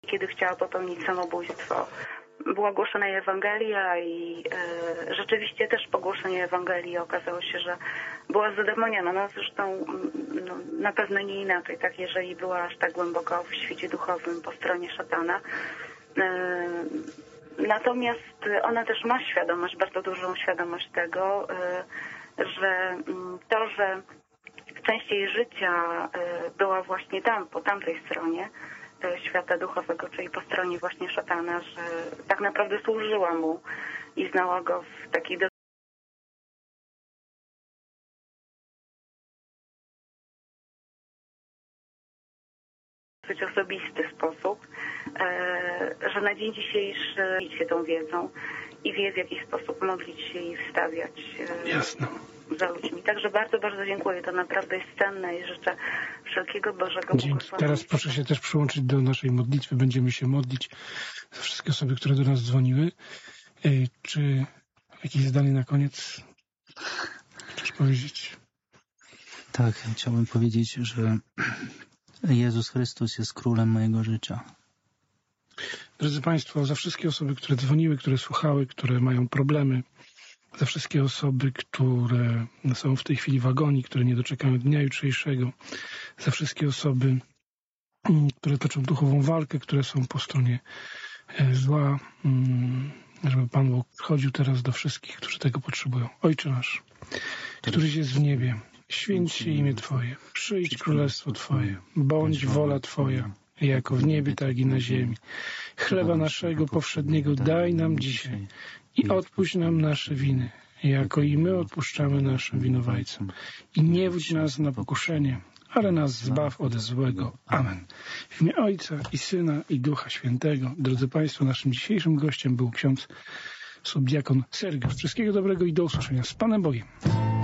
kiedy chciała popełnić samobójstwo. Była głoszona Ewangelia i rzeczywiście też po głoszeniu Ewangelii okazało się, że była zademoniona. No zresztą na pewno nie inaczej, tak, jeżeli była aż tak głęboko w świecie duchowym po stronie szatana. Natomiast ona też ma świadomość, bardzo dużą świadomość tego, że to, że część jej życia była właśnie tam, po tamtej stronie świata duchowego, czyli po stronie właśnie szatana, że tak naprawdę służyła mu i znała go w takiej dosyć osobisty sposób, że na dzień dzisiejszy dzieli się tą wiedzą i wie, w jaki sposób modlić się i wstawiać za ludźmi. Także bardzo, bardzo dziękuję. To naprawdę jest cenne i życzę wszelkiego Bożego błogosławieństwa. Teraz proszę się też przyłączyć do naszej modlitwy. Będziemy się modlić za wszystkie osoby, które do nas dzwoniły. Czy jakieś zdanie na koniec chcesz powiedzieć? Tak, chciałbym powiedzieć, że Jezus Chrystus jest królem mojego życia. Drodzy Państwo, za wszystkie osoby, które dzwoniły, które słuchały, które mają problemy, za wszystkie osoby, które są w tej chwili w agonii, które nie doczekają dnia jutrzejszego, za wszystkie osoby, które toczą duchową walkę, które są po stronie zła, żeby Pan Bóg przychodził teraz do wszystkich, którzy tego potrzebują. Ojcze nasz, któryś jest w niebie, święć się imię Twoje, przyjdź królestwo Twoje, bądź wola Twoja, jako w niebie, tak i na ziemi. Chleba naszego powszedniego daj nam dzisiaj i odpuść nam nasze winy, jako i my odpuszczamy naszym winowajcom. I nie wódź nas na pokuszenie, ale nas zbaw ode złego. Amen. W imię Ojca i Syna i Ducha Świętego. Drodzy Państwo, naszym dzisiejszym gościem był ksiądz subdiakon Sergiusz. Wszystkiego dobrego i do usłyszenia. Z Panem Bogiem.